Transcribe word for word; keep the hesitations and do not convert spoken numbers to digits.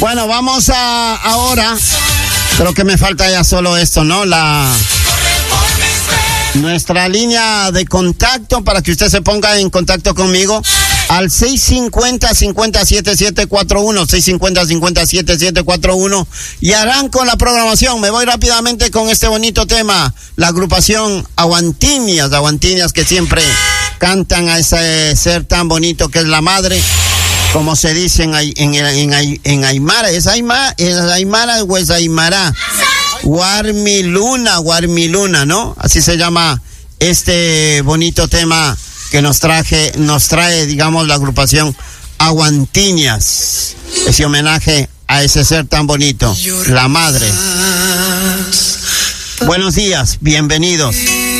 Bueno, vamos a ahora. Creo que me falta ya solo esto, ¿no? La nuestra línea de contacto para que usted se ponga en contacto conmigo al seis cincuenta, cincuenta, setenta y siete cuarenta y uno, seis cincuenta, cincuenta, setenta y siete cuarenta y uno, y arranco la programación. Me voy rápidamente con este bonito tema, la agrupación Aguantinias, Aguantinias que siempre cantan a ese ser tan bonito que es la madre, como se dice en, en, en, en Aymara. ¿Es Aymara, es Aymara o es Aymara? Guarmiluna, Guarmiluna, ¿no? Así se llama este bonito tema que nos traje, nos trae, digamos, la agrupación Aguantinias. Ese homenaje a ese ser tan bonito, la madre. Buenos días, bienvenidos.